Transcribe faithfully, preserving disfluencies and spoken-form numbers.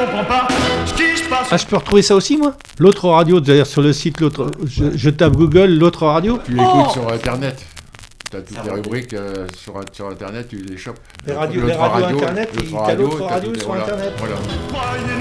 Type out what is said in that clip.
comprends pas ce qui se passe. Ah, je peux retrouver ça aussi, moi? L'autre radio, d'ailleurs, sur le site, l'autre, je, je tape Google, l'autre radio. Tu l'écoutes sur Internet. Tu as toutes les rubriques euh, sur, sur Internet, tu les chopes. Les radios, L'autre les radios radio, Internet, l'autre il y a radio, l'autre t'as radio toutes les- sur voilà, Internet. Voilà. Croyez-nous